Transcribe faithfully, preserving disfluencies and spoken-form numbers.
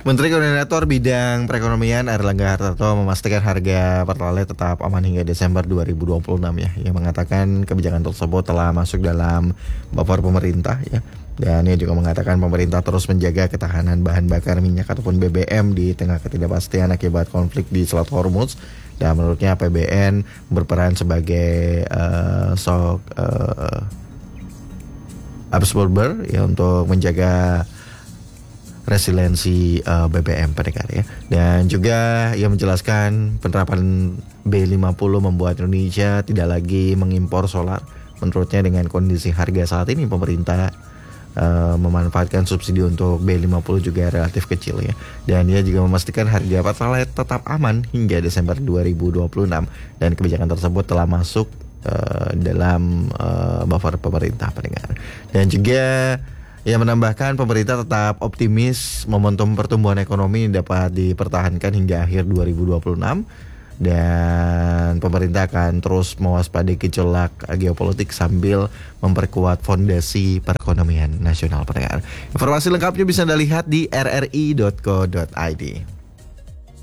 Menteri Koordinator Bidang Perekonomian Airlangga Hartarto memastikan harga Pertalite tetap aman hingga Desember dua ribu dua puluh enam ya. Ia mengatakan kebijakan tersebut telah masuk dalam buffer pemerintah ya. Dan ia juga mengatakan pemerintah terus menjaga ketahanan bahan bakar minyak ataupun B B M di tengah ketidakpastian akibat konflik di Selat Hormuz. Dan menurutnya A P B N berperan sebagai uh, shock uh, absorber ya untuk menjaga resiliensi uh, B B M pendengar ya. Dan juga ia menjelaskan penerapan B lima puluh membuat Indonesia tidak lagi mengimpor solar. Menurutnya dengan kondisi harga saat ini pemerintah uh, memanfaatkan subsidi untuk B lima puluh juga relatif kecil ya. Dan ia juga memastikan harga Pertalite tetap aman hingga Desember dua ribu dua puluh enam dan kebijakan tersebut telah masuk uh, dalam uh, buffer pemerintah pendengar. Dan juga ia menambahkan pemerintah tetap optimis momentum pertumbuhan ekonomi dapat dipertahankan hingga akhir dua ribu dua puluh enam dan pemerintah akan terus mewaspadai gejolak geopolitik sambil memperkuat fondasi perekonomian nasional pendengar. Informasi lengkapnya bisa Anda lihat di r r i dot co dot i d.